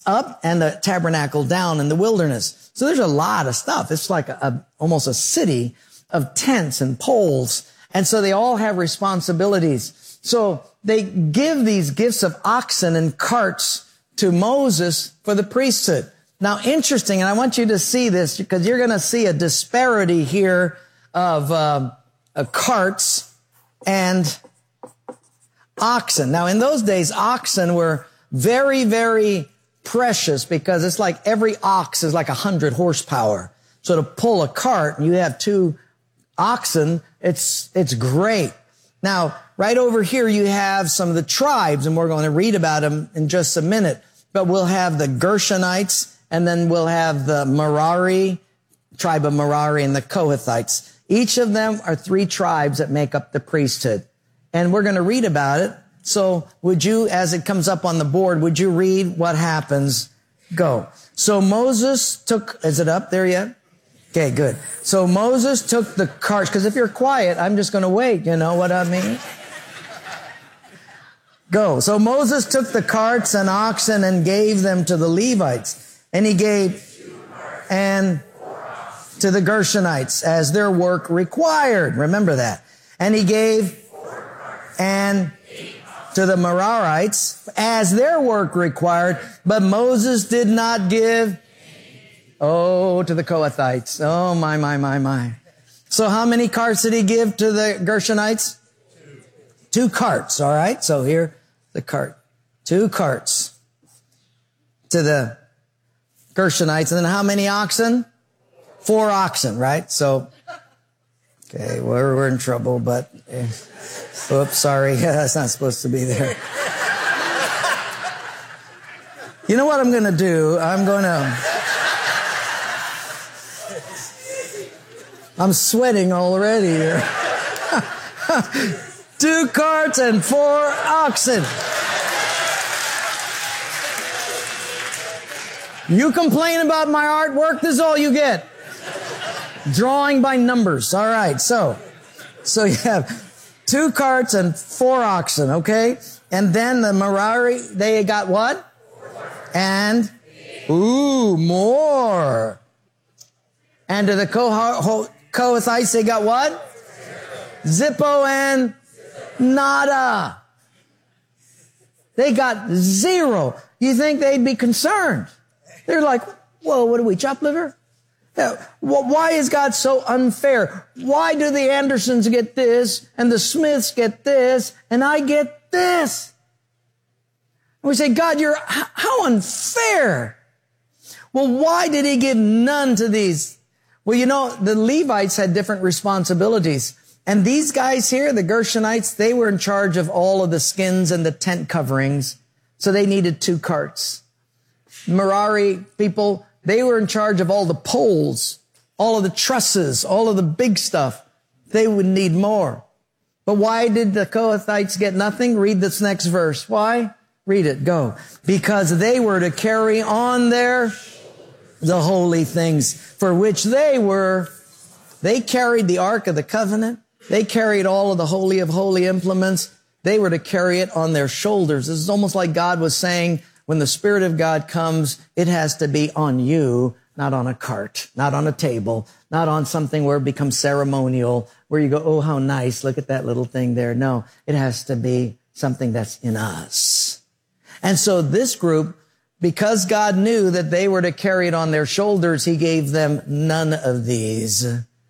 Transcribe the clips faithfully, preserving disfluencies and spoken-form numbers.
up and the tabernacle down in the wilderness. So there's a lot of stuff. It's like a, a almost a city of tents and poles. And so they all have responsibilities. So they give these gifts of oxen and carts to Moses for the priesthood. Now, interesting, and I want you to see this because you're going to see a disparity here of um, uh, carts and oxen. Now, in those days, oxen were very, very precious because it's like every ox is like a hundred horsepower. So to pull a cart and you have two oxen, it's, it's great. Now, right over here, you have some of the tribes, and we're going to read about them in just a minute. But we'll have the Gershonites, and then we'll have the Merari, tribe of Merari, and the Kohathites. Each of them are three tribes that make up the priesthood. And we're going to read about it. So would you, as it comes up on the board, would you read what happens? Go. So Moses took, is it up there yet? Okay, good. So Moses took the carts, because if you're quiet, I'm just going to wait. You know what I mean? Go. So Moses took the carts and oxen and gave them to the Levites. And he gave and to the Gershonites as their work required. Remember that. And he gave and to the Merarites as their work required. But Moses did not give Oh, to the Kohathites. Oh, my, my, my, my. So how many carts did he give to the Gershonites? Two. Two carts, all right? So here, the cart. Two carts to the Gershonites. And then how many oxen? Four oxen, right? So, okay, we're, we're in trouble, but, eh, oops, sorry. That's not supposed to be there. You know what I'm going to do? I'm going to... I'm sweating already here. Two carts and four oxen. You complain about my artwork, this is all you get. Drawing by numbers. All right, so, so you have two carts and four oxen, okay? And then the Merari, they got what? And, ooh, more. And to the Koh- Kohathites, they got what? Zippo and nada. They got zero. You think they'd be concerned? They're like, whoa, what are we, chop liver? Yeah, why is God so unfair? Why do the Andersons get this and the Smiths get this and I get this? And we say, God, you're, how unfair? Well, why did he give none to these? Well, you know, the Levites had different responsibilities. And these guys here, the Gershonites, they were in charge of all of the skins and the tent coverings. So they needed two carts. Merari people, they were in charge of all the poles, all of the trusses, all of the big stuff. They would need more. But why did the Kohathites get nothing? Read this next verse. Why? Read it. Go. Because they were to carry on their the holy things for which they were, they carried the Ark of the Covenant. They carried all of the Holy of Holy implements. They were to carry it on their shoulders. This is almost like God was saying, when the Spirit of God comes, it has to be on you, not on a cart, not on a table, not on something where it becomes ceremonial, where you go, oh, how nice, look at that little thing there. No, it has to be something that's in us. And so this group, because God knew that they were to carry it on their shoulders, he gave them none of these.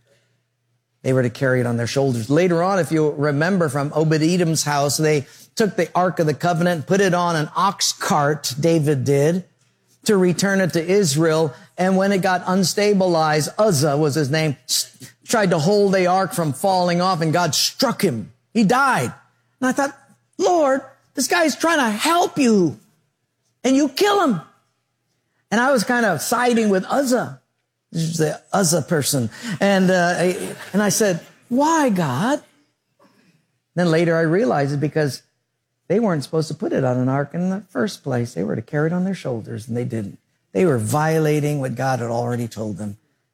They were to carry it on their shoulders. Later on, if you remember from Obed-Edom's house, they took the Ark of the Covenant, put it on an ox cart, David did, to return it to Israel. And when it got unstabilized, Uzzah was his name, tried to hold the Ark from falling off, and God struck him. He died. And I thought, Lord, this guy's trying to help you. And you kill him. And I was kind of siding with Uzzah. This is the Uzzah person. And, uh, I, and I said, why, God? Then later I realized it's because they weren't supposed to put it on an ark in the first place. They were to carry it on their shoulders, and they didn't. They were violating what God had already told them.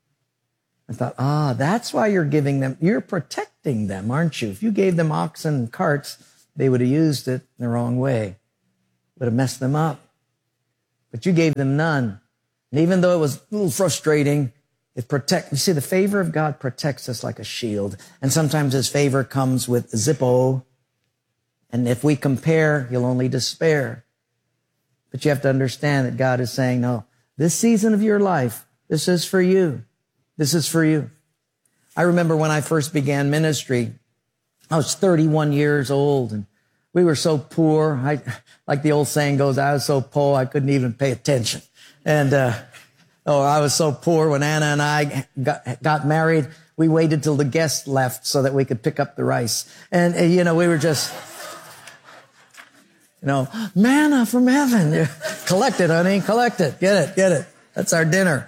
I thought, ah, that's why you're giving them, you're protecting them, aren't you? If you gave them oxen and carts, they would have used it the wrong way. Would have messed them up. but you gave them none. And even though it was a little frustrating, it protect, you see, the favor of God protects us like a shield. And sometimes his favor comes with Zippo. And if we compare, you'll only despair. But you have to understand that God is saying, no, this season of your life, this is for you. This is for you. I remember when I first began ministry, I was thirty-one years old and we were so poor. I, like the old saying goes, I was so poor I couldn't even pay attention. And, uh, oh, I was so poor when Anna and I got, got married. We waited till the guests left so that we could pick up the rice. And, and you know, we were just, you know, manna from heaven. Collect it, honey. Collect it. Get it. Get it. That's our dinner.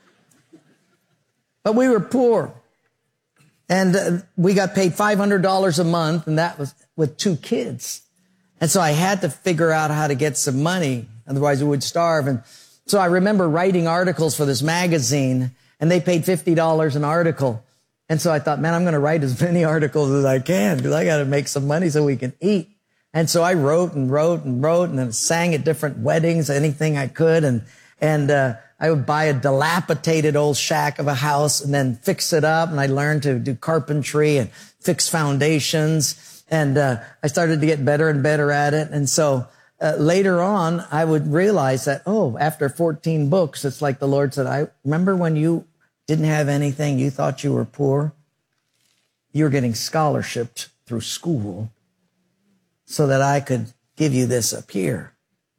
But we were poor. And uh, we got paid five hundred dollars a month, and that was with two kids. And so I had to figure out how to get some money. Otherwise we would starve. And so I remember writing articles for this magazine, and they paid fifty dollars an article. And so I thought, man, I'm going to write as many articles as I can because I got to make some money so we can eat. And so I wrote and wrote and wrote and then sang at different weddings, anything I could. And, and, uh, I would buy a dilapidated old shack of a house and then fix it up. And I learned to do carpentry and fix foundations. And, uh, I started to get better and better at it. And so, uh, later on, I would realize that, oh, after fourteen books, it's like the Lord said, I remember when you didn't have anything, you thought you were poor. You were getting scholarshipped through school so that I could give you this up here.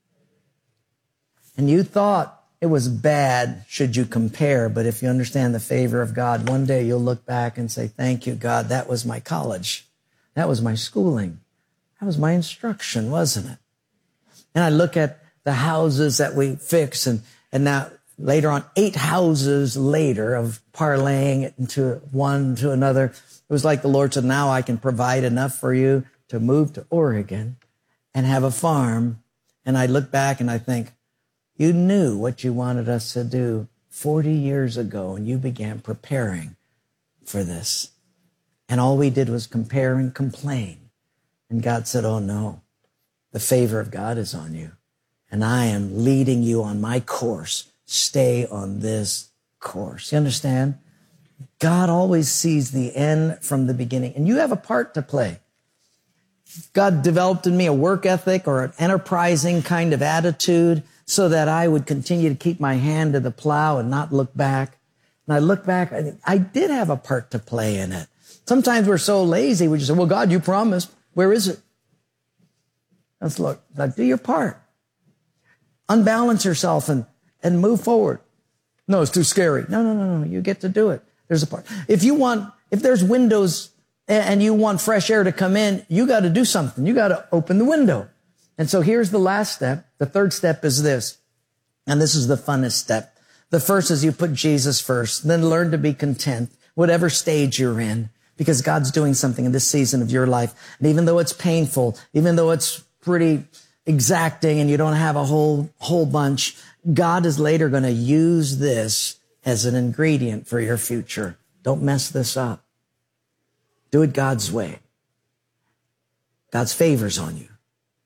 And you thought it was bad should you compare, but if you understand the favor of God, one day you'll look back and say, thank you, God, that was my college. That was my schooling. That was my instruction, wasn't it? And I look at the houses that we fix, and, and now later on, eight houses later of parlaying it into one to another, it was like the Lord said, now I can provide enough for you to move to Oregon and have a farm. And I look back and I think, you knew what you wanted us to do forty years ago, and you began preparing for this. And all we did was compare and complain. And God said, oh no, the favor of God is on you. And I am leading you on my course. Stay on this course. You understand? God always sees the end from the beginning. And you have a part to play. God developed in me a work ethic or an enterprising kind of attitude so that I would continue to keep my hand to the plow and not look back. And I look back, I, I did have a part to play in it. Sometimes we're so lazy, we just say, well, God, you promised. Where is it? Let's look. Like, do your part. Unbalance yourself and, and move forward. No, it's too scary. No, no, no, no. You get to do it. There's a part. If you want, if there's windows and you want fresh air to come in, you got to do something. You got to open the window. And so here's the last step. The third step is this. And this is the funnest step. The first is you put Jesus first, then learn to be content, whatever stage you're in, because God's doing something in this season of your life. And even though it's painful, even though it's pretty exacting and you don't have a whole, whole bunch, God is later going to use this as an ingredient for your future. Don't mess this up. Do it God's way. God's favor's on you.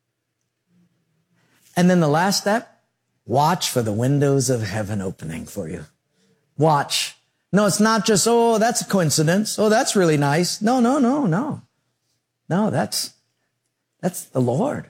And then the last step, watch for the windows of heaven opening for you. Watch. No, it's not just, oh, that's a coincidence. Oh, that's really nice. No, no, no, no. No, that's, that's the Lord.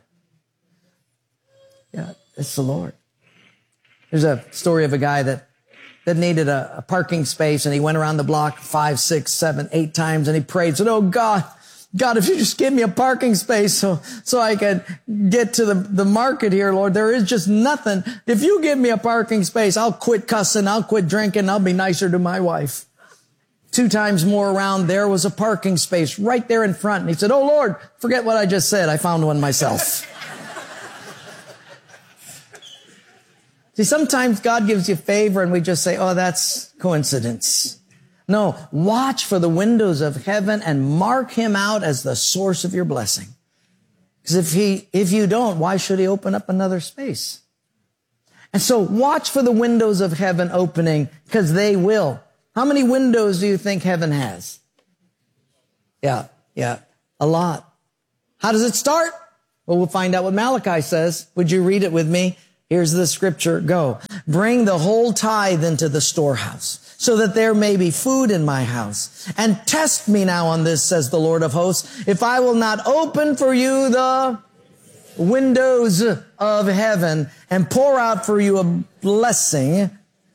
Yeah, it's the Lord. There's a story of a guy that, that needed a, a parking space, and he went around the block five, six, seven, eight times, and he prayed, said, oh, God, God, if you just give me a parking space so, so I can get to the, the market here, Lord, there is just nothing. If you give me a parking space, I'll quit cussing, I'll quit drinking, I'll be nicer to my wife. Two times more around, there was a parking space right there in front. And he said, oh, Lord, forget what I just said. I found one myself. See, sometimes God gives you favor and we just say, oh, that's coincidence. No, watch for the windows of heaven and mark him out as the source of your blessing. Because if he, if you don't, why should he open up another space? And so watch for the windows of heaven opening, because they will. How many windows do you think heaven has? Yeah, yeah, a lot. How does it start? Well, we'll find out what Malachi says. Would you read it with me? Here's the scripture. Go. Bring the whole tithe into the storehouse, so that there may be food in my house. And test me now on this, says the Lord of hosts, if I will not open for you the windows of heaven and pour out for you a blessing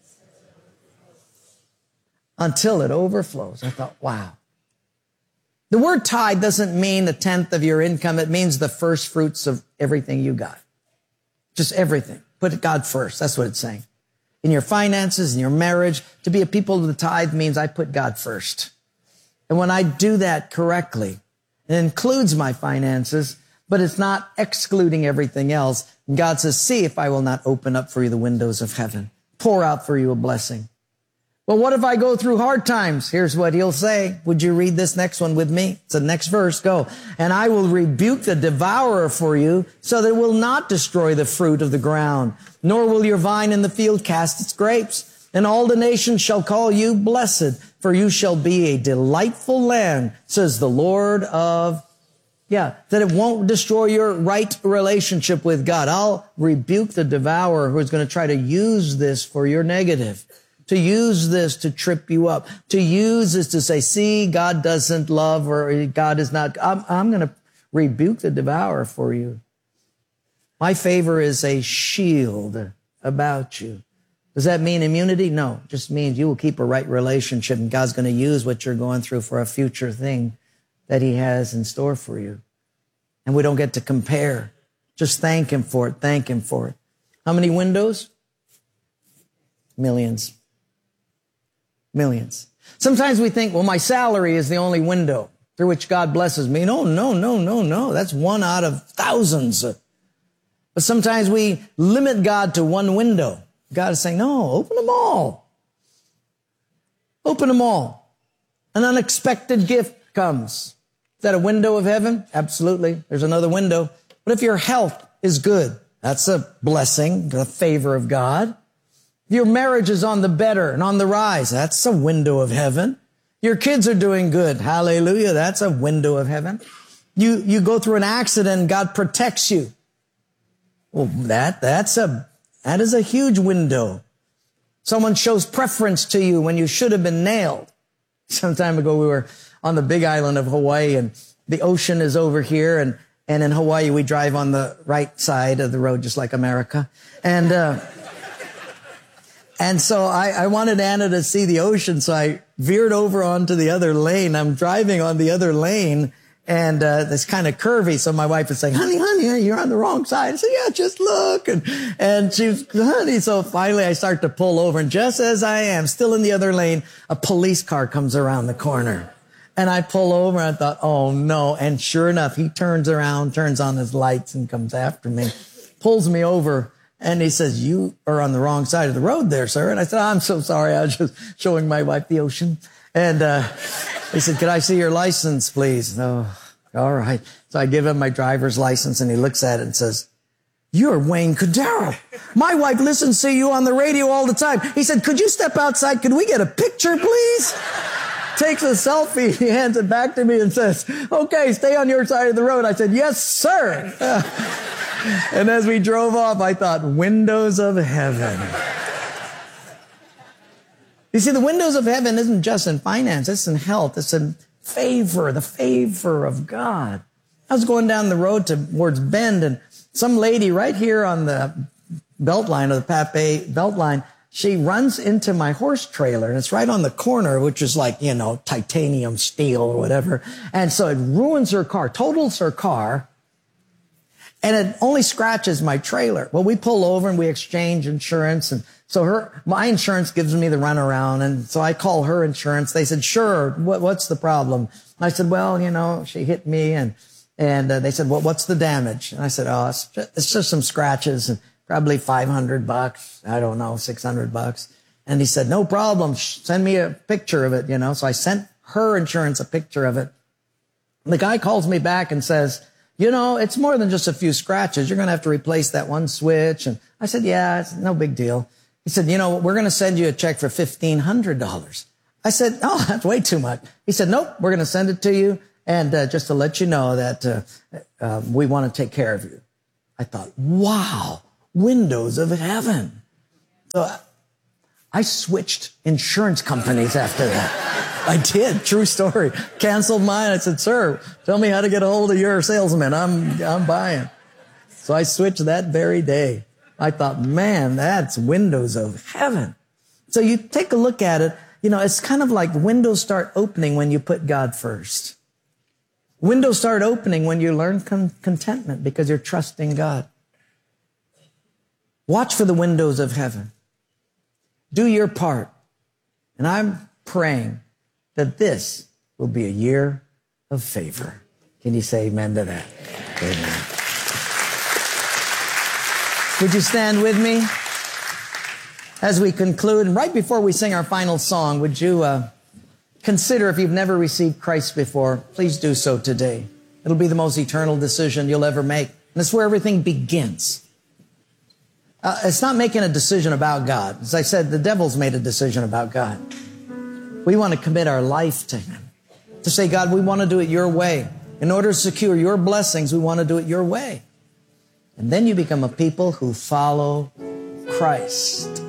until it overflows. I thought, wow. The word tithe doesn't mean a tenth of your income. It means the first fruits of everything you got. Just everything. Put God first. That's what it's saying. In your finances, in your marriage, to be a people of the tithe means I put God first. And when I do that correctly, it includes my finances, but it's not excluding everything else. And God says, see if I will not open up for you the windows of heaven, pour out for you a blessing. Well, what if I go through hard times? Here's what he'll say. Would you read this next one with me? It's the next verse. Go. And I will rebuke the devourer for you, so that it will not destroy the fruit of the ground, nor will your vine in the field cast its grapes. And all the nations shall call you blessed, for you shall be a delightful land, says the Lord of, yeah, that it won't destroy your right relationship with God. I'll rebuke the devourer who is going to try to use this for your negative. To use this to trip you up, to use this to say, see, God doesn't love, or God is not. I'm, I'm going to rebuke the devourer for you. My favor is a shield about you. Does that mean immunity? No, it just means you will keep a right relationship, and God's going to use what you're going through for a future thing that he has in store for you. And we don't get to compare. Just thank him for it. Thank him for it. How many windows? Millions. Millions. Sometimes we think, well, my salary is the only window through which God blesses me. No, no, no, no, no. That's one out of thousands. But sometimes we limit God to one window. God is saying, no, open them all. Open them all. An unexpected gift comes. Is that a window of heaven? Absolutely. There's another window. But if your health is good, that's a blessing, the favor of God. Your marriage is on the better and on the rise. That's a window of heaven. Your kids are doing good. Hallelujah. That's a window of heaven. You, you go through an accident, God protects you. Well, that, that's a, that is a huge window. Someone shows preference to you when you should have been nailed. Some time ago, we were on the big island of Hawaii, and the ocean is over here. And, and in Hawaii, we drive on the right side of the road, just like America. And, uh, And so I, I wanted Anna to see the ocean, so I veered over onto the other lane. I'm driving on the other lane, and uh, it's kind of curvy. So my wife was saying, honey, honey, you're on the wrong side. I said, yeah, just look. And, and she was, honey. So finally I start to pull over, and just as I am, still in the other lane, a police car comes around the corner. And I pull over, and I thought, oh, no. And sure enough, he turns around, turns on his lights, and comes after me, pulls me over. And he says, you are on the wrong side of the road there, sir. And I said, I'm so sorry. I was just showing my wife the ocean. And uh he said, could I see your license, please? Oh, all right. So I give him my driver's license, and he looks at it and says, you're Wayne Cordeiro. My wife listens to you on the radio all the time. He said, could you step outside? Could we get a picture, please? Takes a selfie. He hands it back to me and says, okay, stay on your side of the road. I said, yes, sir. Uh, And as we drove off, I thought, windows of heaven. You see, the windows of heaven isn't just in finance. It's in health. It's in favor, the favor of God. I was going down the road towards Bend, and some lady right here on the belt line, or the Pape belt line, she runs into my horse trailer, and it's right on the corner, which is like, you know, titanium steel or whatever. And so it ruins her car, totals her car. And it only scratches my trailer. Well, we pull over and we exchange insurance. And so her, my insurance gives me the runaround. And so I call her insurance. They said, sure. What, what's the problem? I said, well, you know, she hit me. And, and uh, they said, well, what's the damage? And I said, oh, it's just, it's just some scratches and probably five hundred bucks. I don't know, six hundred bucks. And he said, no problem. Send me a picture of it, you know. So I sent her insurance a picture of it. And the guy calls me back and says, you know, it's more than just a few scratches. You're going to have to replace that one switch. And I said, yeah, it's no big deal. He said, you know, we're going to send you a check for fifteen hundred dollars. I said, oh, that's way too much. He said, nope, we're going to send it to you. And uh, just to let you know that uh, uh, we want to take care of you. I thought, wow, windows of heaven. So I switched insurance companies after that. I did. True story. Canceled mine. I said, sir, tell me how to get a hold of your salesman. I'm, I'm buying. So I switched that very day. I thought, man, that's windows of heaven. So you take a look at it. You know, it's kind of like windows start opening when you put God first. Windows start opening when you learn con- contentment because you're trusting God. Watch for the windows of heaven. Do your part. And I'm praying that this will be a year of favor. Can you say amen to that? Amen. Would you stand with me as we conclude? And right before we sing our final song, would you uh, consider, if you've never received Christ before, please do so today. It'll be the most eternal decision you'll ever make. And that's where everything begins. Uh, it's not making a decision about God. As I said, the devil's made a decision about God. We want to commit our life to Him. To say, God, we want to do it your way. In order to secure your blessings, we want to do it your way. And then you become a people who follow Christ.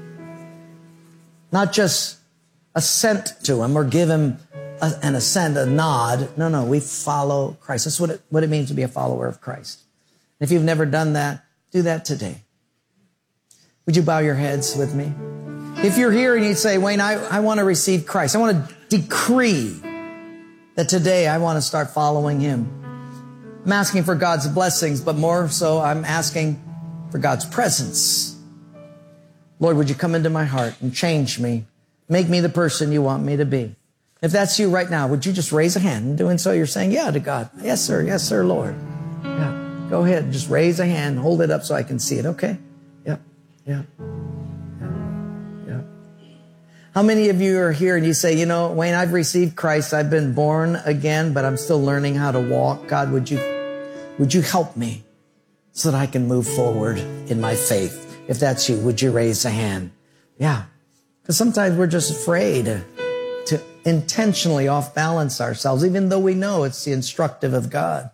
Not just assent to Him or give Him a, an assent, a nod. No, no, we follow Christ. That's what it, what it means to be a follower of Christ. If you've never done that, do that today. Would you bow your heads with me? If you're here and you say, Wayne, I, I want to receive Christ. I want to decree that today I want to start following Him. I'm asking for God's blessings, but more so I'm asking for God's presence. Lord, would you come into my heart and change me? Make me the person you want me to be. If that's you right now, would you just raise a hand? In doing so, you're saying, yeah, to God. Yes, sir. Yes, sir, Lord. Yeah. Go ahead. Just raise a hand. Hold it up so I can see it. Okay. Yep. Yeah. Yeah. Yeah. How many of you are here and you say, you know, Wayne, I've received Christ. I've been born again, but I'm still learning how to walk. God, would you, would you help me so that I can move forward in my faith? If that's you, would you raise a hand? Yeah. Because sometimes we're just afraid to intentionally off-balance ourselves, even though we know it's the instructive of God.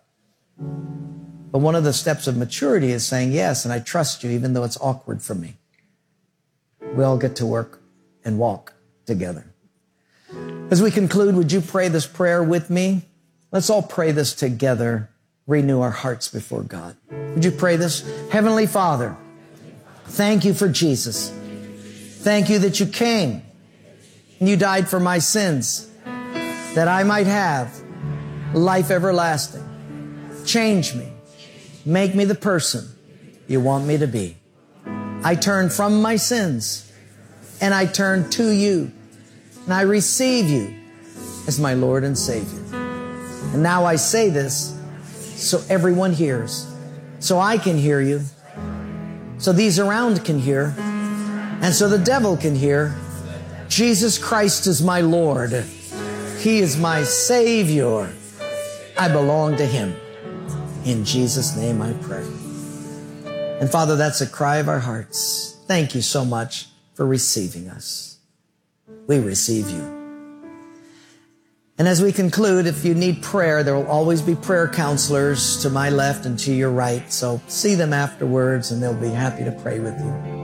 But one of the steps of maturity is saying, yes, and I trust you, even though it's awkward for me. We all get to work and walk together. As we conclude, would you pray this prayer with me? Let's all pray this together. Renew our hearts before God. Would you pray this? Heavenly Father, thank you for Jesus. Thank you that you came and you died for my sins, that I might have life everlasting. Change me. Make me the person you want me to be. I turn from my sins and I turn to you and I receive you as my Lord and Savior. And now I say this so everyone hears, so I can hear you, so these around can hear, and so the devil can hear. Jesus Christ is my Lord. He is my Savior. I belong to Him. In Jesus' name I pray. And Father, that's a cry of our hearts. Thank you so much for receiving us. We receive you. And as we conclude, if you need prayer, there will always be prayer counselors to my left and to your right. So see them afterwards and they'll be happy to pray with you.